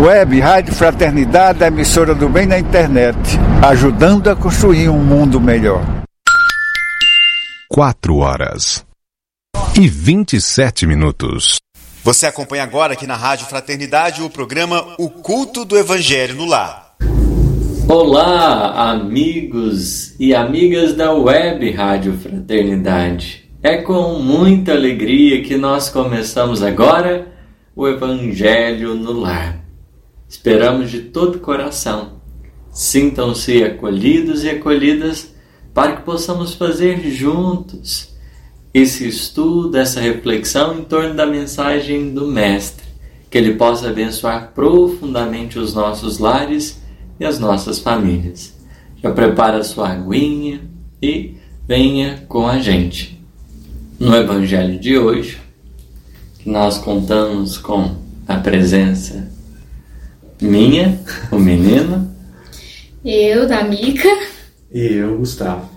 Web Rádio Fraternidade, a emissora do bem na internet, ajudando a construir um mundo melhor. 4h27. Você acompanha agora aqui na Rádio Fraternidade o programa O Culto do Evangelho no Lar. Olá, amigos e amigas da Web Rádio Fraternidade. É com muita alegria que nós começamos agora o Evangelho no Lar. Esperamos de todo o coração. Sintam-se acolhidos e acolhidas para que possamos fazer juntos esse estudo, essa reflexão em torno da mensagem do Mestre. Que Ele possa abençoar profundamente os nossos lares e as nossas famílias. Já prepara a sua aguinha e venha com a gente. No Evangelho de hoje, nós contamos com a presença minha, o menino, eu, da Mica, e eu, Gustavo.